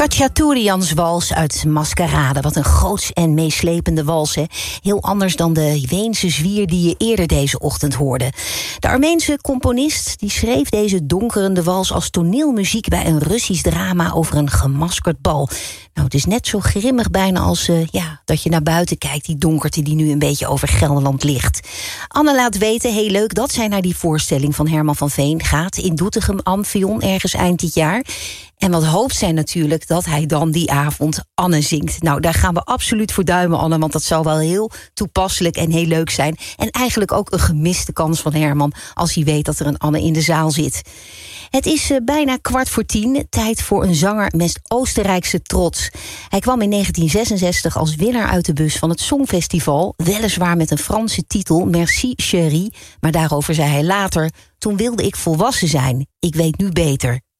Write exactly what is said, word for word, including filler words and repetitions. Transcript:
Khachaturians wals uit Maskerade. Wat een groots en meeslepende wals, hè. Heel anders dan de Weense zwier die je eerder deze ochtend hoorde. De Armeense componist die schreef deze donkerende wals als toneelmuziek bij een Russisch drama over een gemaskerd bal. Nou, het is net zo grimmig bijna als uh, ja, dat je naar buiten kijkt, die donkerte die nu een beetje over Gelderland ligt. Anne laat weten, heel leuk dat zij naar die voorstelling van Herman van Veen gaat in Doetinchem Amphion ergens eind dit jaar. En wat hoopt zij natuurlijk dat hij dan die avond Anne zingt. Nou, daar gaan we absoluut voor duimen, Anne, want dat zal wel heel toepasselijk en heel leuk zijn. En eigenlijk ook een gemiste kans van Herman als hij weet dat er een Anne in de zaal zit. Het is uh, bijna kwart voor tien, tijd voor een zanger met Oostenrijkse trots. Hij kwam in negentien zesenzestig als winnaar uit de bus van het Songfestival, weliswaar met een Franse titel, Merci Chérie, maar daarover zei hij later: toen wilde ik volwassen zijn, ik weet nu beter.